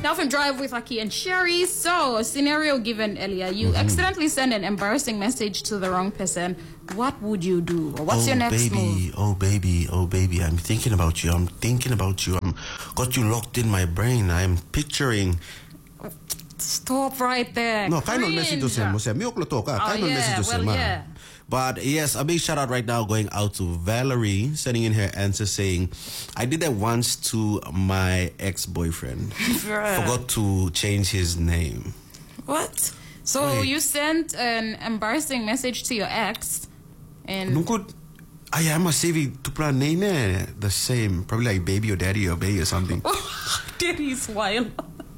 Melvin Drive with Aki and Sherry. So, a scenario given earlier. You accidentally send an embarrassing message to the wrong person. What would you do? Or what's your next move? Oh, baby. I'm thinking about you. I'm got you locked in my brain. I'm picturing... Stop right there. No, kind of message to Sam. But yes, a big shout out right now going out to Valerie, sending in her answer saying, I did that once to my ex-boyfriend. Forgot to change his name. What? So you sent an embarrassing message to your ex and... I am a savvy to plan name the same. Probably like baby or daddy or baby or something. Daddy's wild.